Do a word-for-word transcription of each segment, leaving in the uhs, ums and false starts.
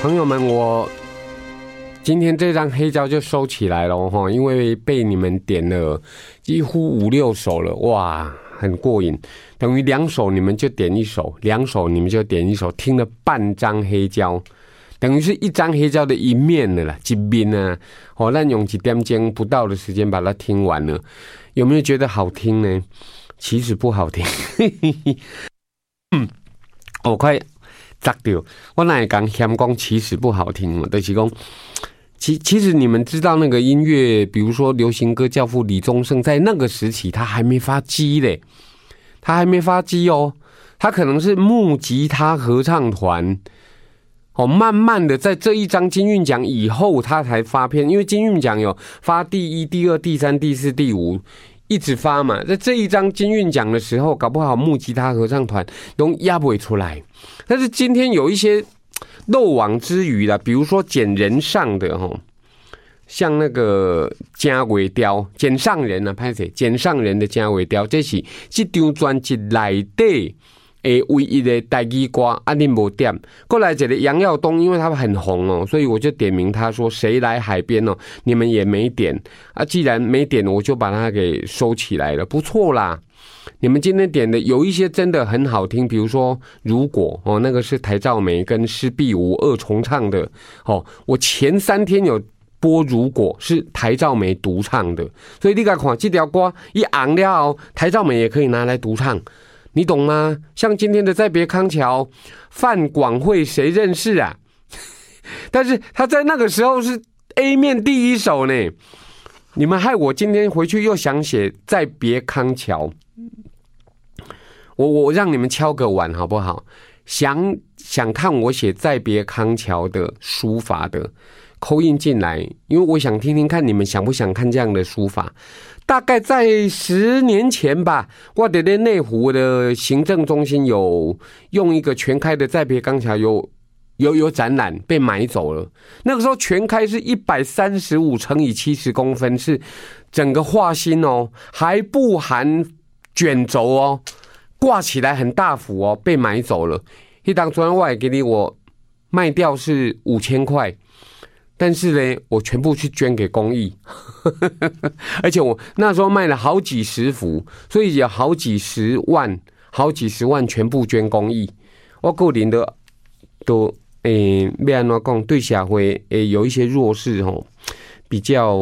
朋友们，我今天这张黑胶就收起来了哈，因为被你们点了几乎五六首了，哇，很过瘾。等于两首你们就点一首，两首你们就点一首，听了半张黑胶，等于是一张黑胶的一面了啦，一面啊，哦，咱用一点钟不到的时间把它听完了，有没有觉得好听呢？其实不好听，嗯，我快砸掉，我哪会讲嫌讲其实不好听嘛？就是讲，其其实你们知道那个音乐，比如说流行歌教父李宗盛，在那个时期他还没发迹嘞，他还没发迹哦，他可能是木吉他合唱团。哦，慢慢的在这一张金韵奖以后，他才发片，因为金韵奖有发第一、第二、第三、第四、第五，一直发嘛。在这一张金韵奖的时候，搞不好木吉他合唱团都压不出来。但是今天有一些漏网之鱼啦，比如说捡人上的哈，像那个贾维雕捡上人啊，拍谁捡上人的贾维雕，这是这张专辑内底诶，唯一的台语歌啊，你无点。过来这个杨耀东，因为他很红哦，所以我就点名他说谁来海边哦，你们也没点啊。既然没点，我就把它给收起来了，不错啦。你们今天点的有一些真的很好听，比如说如果哦，那个是台兆美跟施碧梧二重唱的哦。我前三天有播如果是台兆美独唱的，所以你看看这条歌一昂了，台兆美也可以拿来独唱。你懂吗？像今天的再别康桥，范广惠谁认识啊？但是他在那个时候是 A 面第一首呢。你们害我今天回去又想写再别康桥，我我让你们敲个碗好不好？想想看我写再别康桥的书法的，扣印进来，因为我想听听看你们想不想看这样的书法。大概在十年前吧，我在内湖的行政中心有用一个全开的再别康桥有有有展览被买走了。那个时候全开是一百三十五乘以七十公分，是整个画心哦，还不含卷轴哦，挂起来很大幅哦，被买走了。一当专外给你我卖掉是五千块。但是呢，我全部去捐给公益，而且我那时候卖了好几十幅，所以有好几十万、好几十万全部捐公益。我个人的都诶，要安怎讲？对社会诶有一些弱势吼，比较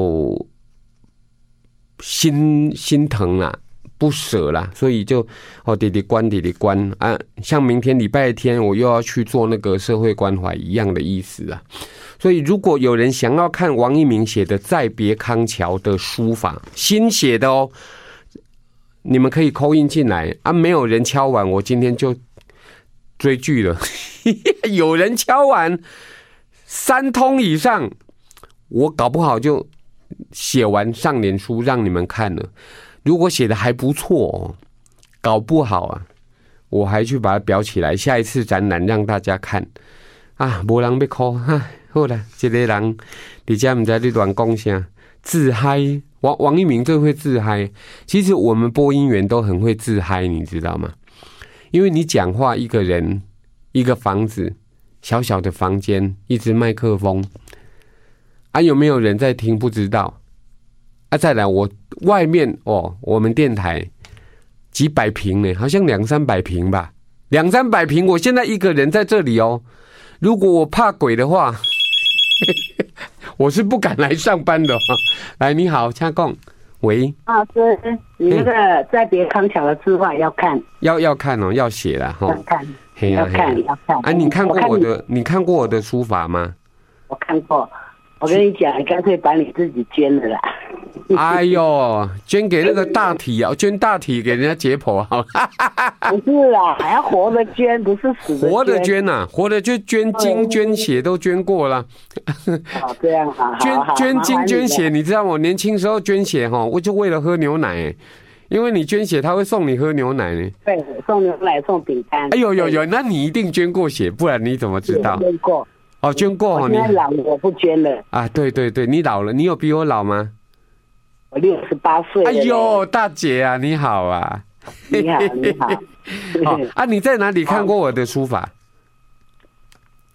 心心疼啦。不舍啦，所以就哦，弟弟关弟弟关啊，像明天礼拜天我又要去做那个社会关怀一样的意思啊。所以如果有人想要看王一鸣写的《再别康桥》的书法，新写的哦，你们可以call in进来啊。没有人敲完，我今天就追剧了。有人敲完三通以上，我搞不好就写完上脸书让你们看了。如果写的还不错哦，搞不好啊，我还去把它裱起来，下一次展览让大家看啊。没人要哭，唉，好啦，这个人你家不知道你乱讲啥，自嗨。王王一鸣最会自嗨，其实我们播音员都很会自嗨，你知道吗？因为你讲话，一个人，一个房子，小小的房间，一支麦克风，啊，有没有人在听？不知道。啊，再来，我外面哦，我们电台几百平呢，好像两三百平吧，两三百平。我现在一个人在这里哦，如果我怕鬼的话，我是不敢来上班的、哦。来，你好，恰贡，喂， 啊，是你那个再别康桥的字画要看， 要要看哦，要写了哈， 要看， 嘿啊、 要看，要看。 啊，你看过我的， 我你看过我的书法吗？ 我看过。我跟你讲，你干脆把你自己捐了啦！ 哎呦，捐给那个大体啊，捐大体给人家解剖好了。 不是啦，还要活的捐，不是死的捐。 活的捐呐、啊，活的就捐精捐血都捐过了。 哦，这样好， 捐捐精捐血，你知道我年轻时候捐血哈，我就为了喝牛奶，因为你捐血他会送你喝牛奶呢。 对，送牛奶送饼干。 哎呦呦呦，那你一定捐过血，不然你怎么知道？ 捐过。 哦，捐过哦， 你现在老了，我不捐了啊！对对对，你老了，你有比我老吗？ 我六十八岁。 哎呦，大姐啊，你好啊！ 你好，你好。 哦啊，你在哪里看过我的书法？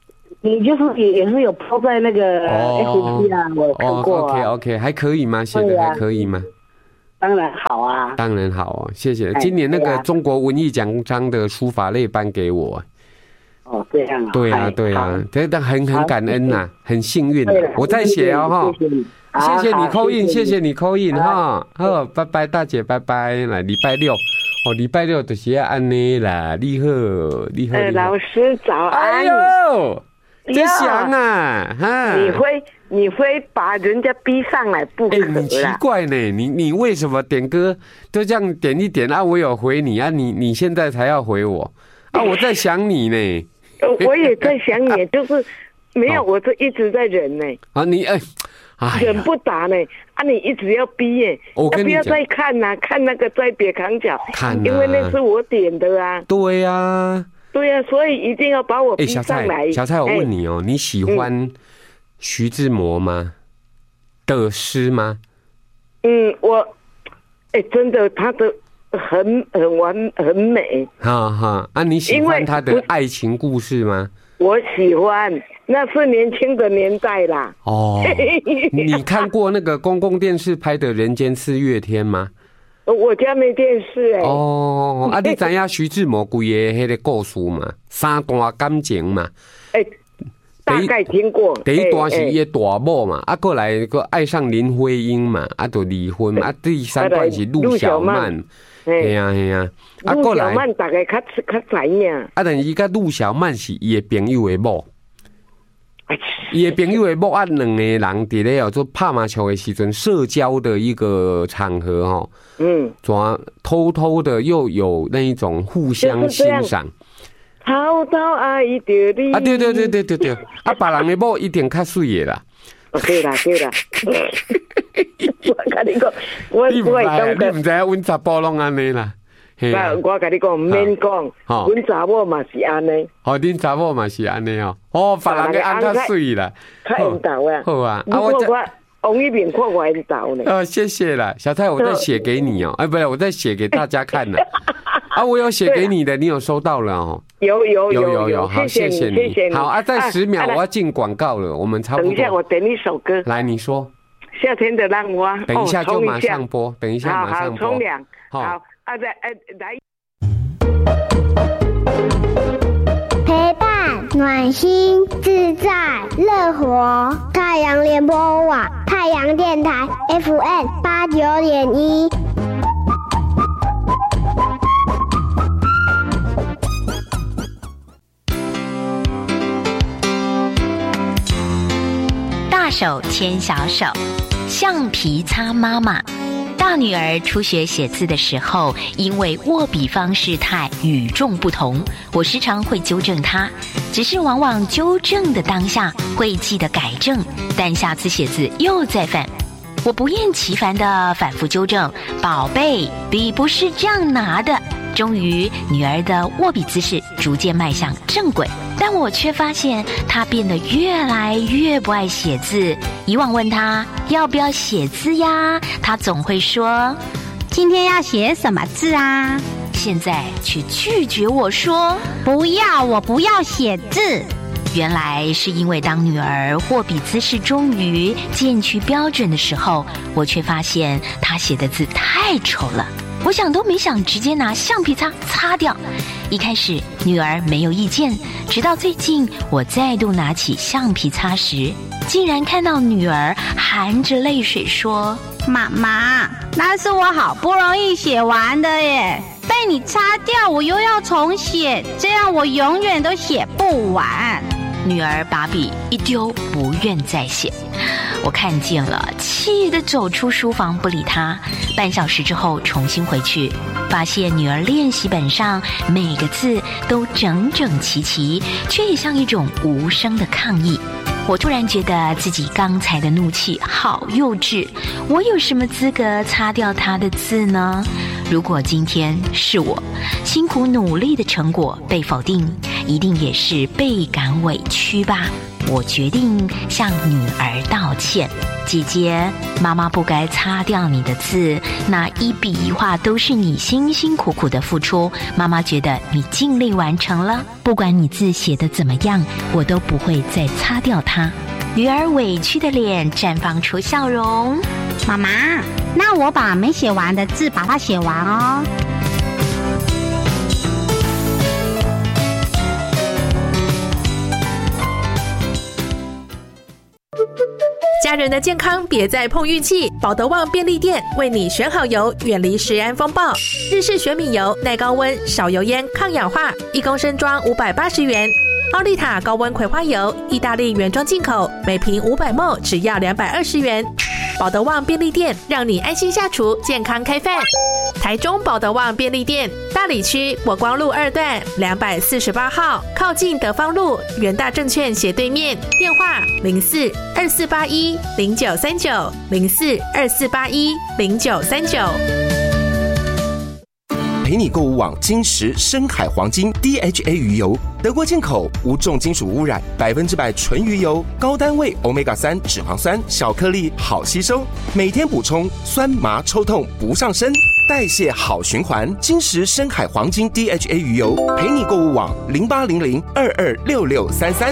你就是也也是有抛在那个 F B 啊，我看过、啊。 哦 ，OK OK， 还可以吗？写的还可以吗？ 当然好啊， 当然好哦，谢谢。今年那个中国文艺奖章的书法类颁给我。 哦，这样啊。 对啊，对啊，这但很很感恩呐、啊，很幸运、啊。我在写哦哈，谢谢你，谢谢你扣印，谢谢你扣印哈。好，拜拜，大姐，拜拜。来，礼拜六，哦，礼拜六就是要安尼啦。你好，你好， 呃，老师早安。 哎呦，这祥啊，哈， 你会你会把人家逼上来不可啦？ 哎，你奇怪呢，你你为什么点歌都这样点一点啊？我有回你啊，你你现在才要回我啊？我在想你呢。 我也在想你，就是没有，我这一直在忍呢。 啊，你哎， 忍不打呢。啊，你一直要逼耶， 我跟你要不要再看呐、啊？看那个再别扛脚， 看、啊， 因为那是我点的啊。 对呀、啊， 对呀、啊，所以一定要把我逼上来。 欸、小蔡，小蔡，我问你哦、喔，你喜欢徐志摩吗？的诗吗？ 嗯，我，哎、欸，真的，他的。很很完很美， 哈哈啊！你喜欢他的爱情故事吗？ 我喜欢，那是年轻的年代啦。 哦，你看过那个公共电视拍的《人间四月天》吗？ 我家没电视哎、欸。 哦，啊，你知影徐志摩规个迄个故事嘛？三段感情嘛？ 哎、欸，大概听过。 第一段是伊的大某嘛，啊，过来个爱上林徽因嘛，啊，就离婚嘛。啊，第三段是陆小曼。系啊系啊，啊陆小曼大概较较知影。 啊，但是伊甲陆小曼是伊的朋友的某，伊的朋友的某啊，两个人伫咧哦做拍麻将的时阵，社交的一个场合吼，嗯，抓偷偷的又有那一种互相欣赏。 偷偷爱着你啊，对对对对对对，啊，别人的某一定较水的啦。 对啦对啦。我跟你讲，我我会感觉，你唔知阮查甫拢安尼啦。 我跟你讲，唔免讲，阮查某嘛是安尼。 哦，恁查某嘛是安尼哦。哦，别人嘅安较水啦， 较缘投啊。 好啊， 啊我我王一鸣看我缘投呢。 哦，谢谢啦，小蔡，我在写给你哦，哎，不是，我在写给大家看的。啊，我有写给你的，你有收到了哦。 有有有有有，好，谢谢你， 谢谢你。 好啊，再十秒我要进广告了，我们差不多。 等一下，我点一首歌。 来，你说。 夏天的浪花。 等一下就马上播，等一下马上播。 好，冲凉。好，啊，来，来。 陪伴，暖心，自在，乐活。太阳联播网，太阳电台 F M 八九点一。 大手牵小手，橡皮擦妈妈。大女儿初学写字的时候，因为握笔方式太与众不同，我时常会纠正她，只是往往纠正的当下会记得改正，但下次写字又再犯。我不厌其烦地反复纠正，宝贝，笔不是这样拿的。终于，女儿的握笔姿势逐渐迈向正轨，但我却发现她变得越来越不爱写字。以往问她要不要写字呀，她总会说：“ 今天要写什么字啊？” 现在却拒绝我说：“ 不要，我不要写字。” 原来是因为当女儿握笔姿势终于渐趋标准的时候，我却发现她写的字太丑了。我想都没想，直接拿橡皮擦擦掉。一开始女儿没有意见，直到最近我再度拿起橡皮擦时，竟然看到女儿含着泪水说：“ 妈妈，那是我好不容易写完的耶，被你擦掉，我又要重写，这样我永远都写不完。” 女儿把笔一丢，不愿再写。我看见了，气得走出书房不理她。半小时之后重新回去，发现女儿练习本上每个字都整整齐齐，却也像一种无声的抗议。我突然觉得自己刚才的怒气好幼稚，我有什么资格擦掉她的字呢？如果今天是我，辛苦努力的成果被否定，一定也是倍感委屈吧。 我决定向女儿道歉。姐姐，妈妈不该擦掉你的字，那一笔一画都是你辛辛苦苦的付出，妈妈觉得你尽力完成了，不管你字写得怎么样，我都不会再擦掉它。女儿委屈的脸绽放出笑容。 妈妈，那我把没写完的字把它写完哦。 家人的健康别再碰运气，保德旺便利店为你选好油，远离食安风暴。日式玄米油，耐高温、少油烟、抗氧化，一公升装五百八十元。奥利塔高温葵花油，意大利原装进口，每瓶五百毫升只要两百二十元。保德旺便利店让你安心下厨，健康开饭。台中保德旺便利店大里区国光路二段两百四十八号，靠近德芳路元大证券斜对面，电话零四二四八一零九三九零四二四八一零九三九。 陪你购物网金石深海黄金 D H A 鱼油，德国进口，无重金属污染，百分之百纯鱼油，高单位 欧米伽三 脂肪酸，小颗粒好吸收，每天补充，酸麻抽痛不上身，代谢好循环。金石深海黄金 D H A 鱼油，陪你购物网零八零零二二六六三三。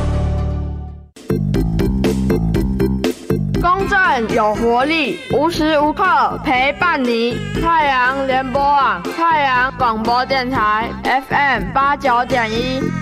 公正有活力，无时无刻陪伴你。太阳联播网，太阳广播电台 F M 八九点一。